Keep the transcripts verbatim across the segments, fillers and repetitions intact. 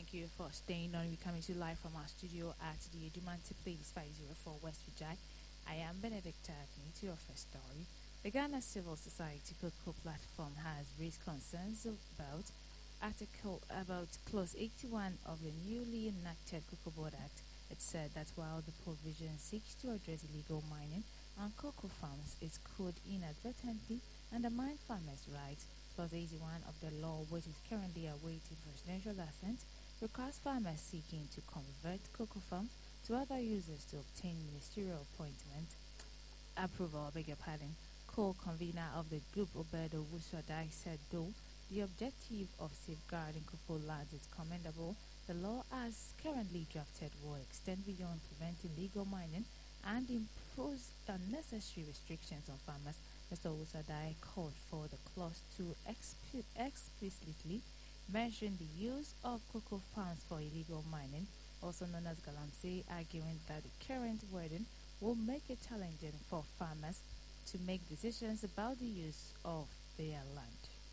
Thank you for staying on. We're coming to you live from our studio at the Edumanti Place five oh four West Vijay. I am Benedicta Agni to your first story. The Ghana Civil Society Cocoa Platform has raised concerns about Article about Clause eighty-one of the newly enacted Cocoa Board Act. It said that while the provision seeks to address illegal mining on cocoa farms, it could inadvertently undermine farmers' rights. Clause eighty-one of the law, which is currently awaiting presidential assent, requires farmers seeking to convert cocoa farms to other users to obtain ministerial appointment approval. I beg your pardon. Co-convener of the group, Obedo Wuswadai, said though the objective of safeguarding cocoa lands is commendable, the law as currently drafted will extend beyond preventing legal mining and impose unnecessary restrictions on farmers. Mister Wuswadai called for the clause to exp- explicitly mention the use of cocoa farms for illegal mining, also known as galamsey, arguing that the current wording will make it challenging for farmers to make decisions about the use of their land.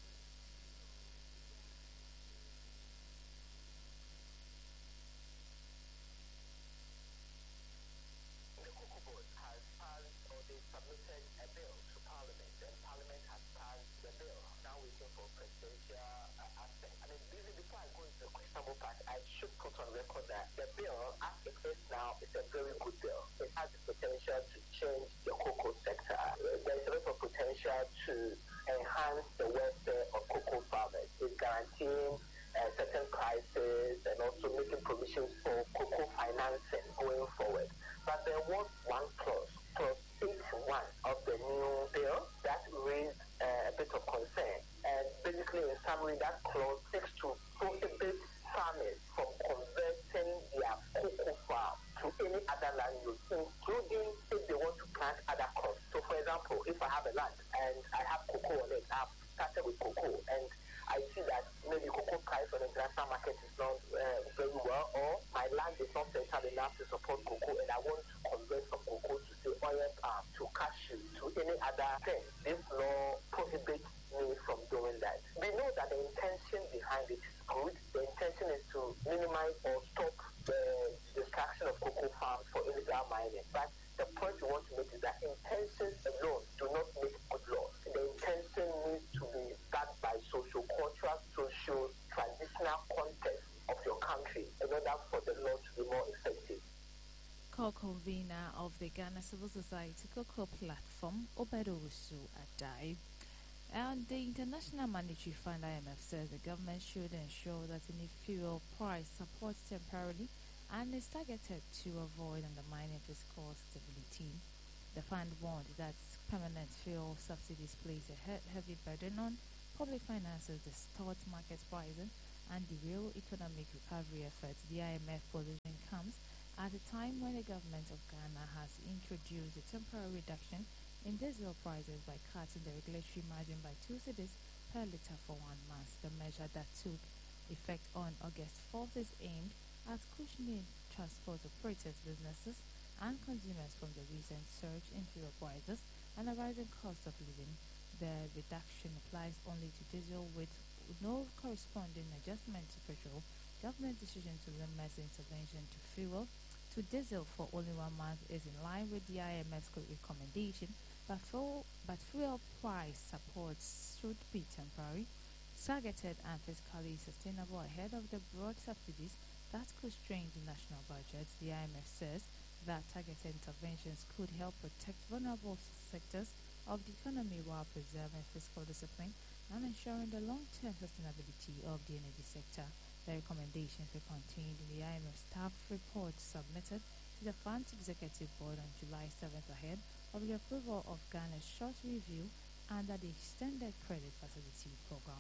I should put on record that the bill, as it is now, is a very good bill. It has the potential to change the cocoa sector. There's a lot of potential to enhance the welfare of cocoa farmers. It's guaranteeing uh, certain prices and also making provisions for cocoa financing going forward. But there was one clause, clause eighty-one of the new bill, that raised uh, a bit of concern. And basically, in summary, that clause seeks to prohibit farmers from converting their cocoa farm to any other land use, including if they want to plant other crops. So, for example, if I have a land and I have cocoa on it, I've started with cocoa, and I see that maybe cocoa price on the international market is not uh, very well, or my land is not fertile enough to support cocoa, and I want to convert from cocoa to say oil palm, to cashew, to any other thing. This law prohibits me from doing that. We know that the intention behind it is good. The intention is to minimize or stop the destruction of cocoa farms for illegal mining. But the point we want to make is that intentions alone do not make good laws. The intention needs to be backed by socio-cultural, social, traditional context of your country in order for the law to be more effective. Co-convener of the Ghana Civil Society Cocoa Platform, Obedo Wuswadai. And the International Monetary Fund I M F says the government should ensure that any fuel price supports temporarily and is targeted to avoid undermining fiscal stability. The fund warned that permanent fuel subsidies place a he- heavy burden on public finances, distort market prices, and derail economic recovery efforts. The I M F position comes at a time when the government of Ghana has introduced a temporary reduction in diesel prices by cutting the regulatory margin by two cedis per litre for one month. The measure that took effect on August fourth is aimed at cushioning transport operators, businesses, and consumers from the recent surge in fuel prices and the rising cost of living. The reduction applies only to diesel with no corresponding adjustment to petrol. Government's decision to limit intervention to fuel to diesel for only one month is in line with the I M F's recommendation, but, fuel, but fuel price supports should be temporary, targeted, and fiscally sustainable ahead of the broad subsidies that could strain the national budget. The I M F says that targeted interventions could help protect vulnerable sectors of the economy while preserving fiscal discipline and ensuring the long-term sustainability of the energy sector. The recommendations were contained in the I M F staff report submitted to the Fund's Executive Board on July seventh ahead of the approval of Ghana's short review under the Extended Credit Facility Program.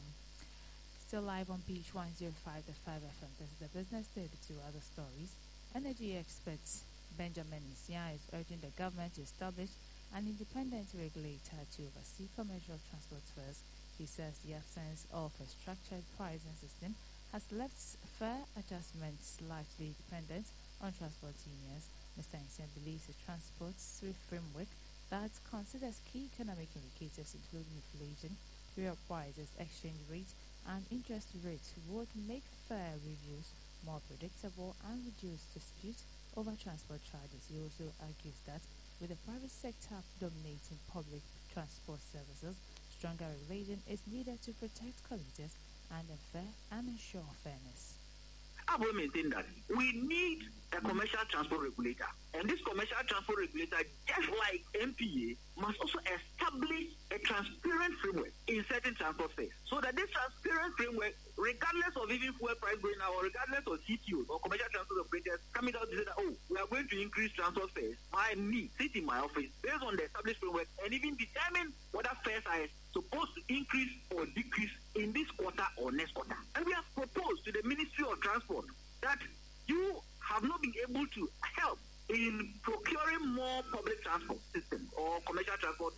Still live on Beach one oh five point five F M, this is the Business Day with two other stories. Energy experts Benjamin Isia is urging the government to establish an independent regulator to oversee commercial transport fares. He says the absence of a structured pricing system has left fare adjustments largely dependent on transport unions. Mister Isia believes a transport framework that considers key economic indicators including inflation, fuel prices, exchange rate, and interest rates would make fare reviews more predictable, and reduce dispute over transport charges. He also argues that with the private sector dominating public transport services, stronger regulation is needed to protect commuters and unfair and ensure fairness. I will maintain that we need a commercial transport regulator. And this commercial transport regulator, just like M P A, must also establish a transparent framework in certain transport fares. So that this transparent framework, regardless of even fuel price going out, or regardless of C T Os or commercial transport operators coming out to say that, oh, we are going to increase transport fares, I me sit in my office based on the established framework and even determine whether fares are supposed to increase or decrease in this quarter or next quarter. And we have proposed to the Ministry of Transport that you have not been able to help in procuring more public transport systems or commercial transport.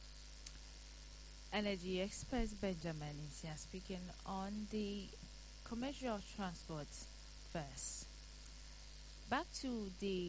Energy expert Benjamin Insia speaking on the commercial transport first. Back to the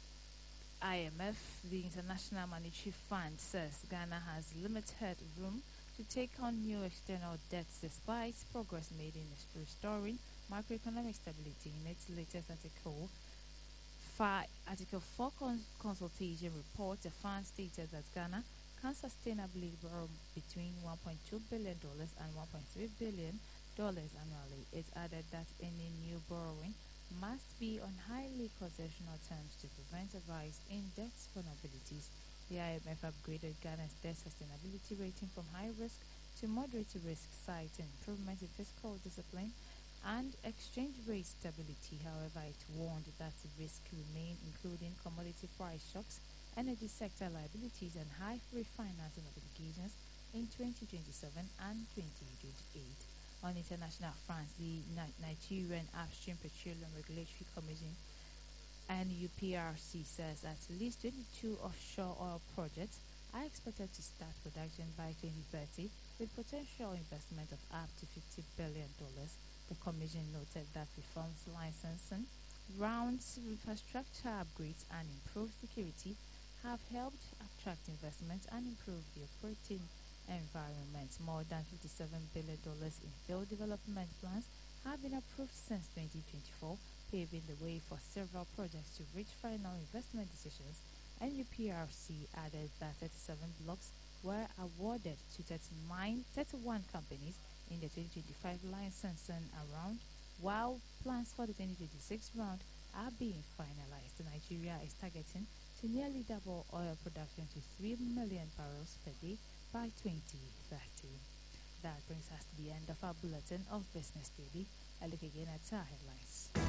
I M F, the International Monetary Fund says Ghana has limited room to take on new external debts despite progress made in restoring macroeconomic stability. In its latest article, Five, Article four cons- consultation report, the fund stated that Ghana can sustainably borrow between one point two billion dollars and one point three billion dollars annually. It added that any new borrowing must be on highly concessional terms to prevent a rise in debt vulnerabilities. The I M F upgraded Ghana's debt sustainability rating from high risk to moderate risk, citing improvement in fiscal discipline and exchange rate stability. However, it warned that risk remain, including commodity price shocks, energy sector liabilities, and high refinancing obligations in twenty twenty-seven and twenty twenty-eight. On international fronts, the Ni- Nigerian Upstream Petroleum Regulatory Commission N U P R C says at least twenty-two offshore oil projects are expected to start production by twenty thirty, with potential investment of up to fifty billion dollars. The Commission noted that reforms, licensing rounds, infrastructure upgrades, and improved security have helped attract investment and improve the operating environment. More than fifty-seven billion dollars in field development plans have been approved since twenty twenty-four, paving the way for several projects to reach final investment decisions. N U P R C added that thirty-seven blocks were awarded to thirty-nine, thirty-one companies in the twenty twenty-five licensing round, while plans for the twenty twenty-six round are being finalized. Nigeria is targeting to nearly double oil production to three million barrels per day by twenty thirty. That brings us to the end of our bulletin of Business Daily. A look again at our headlines.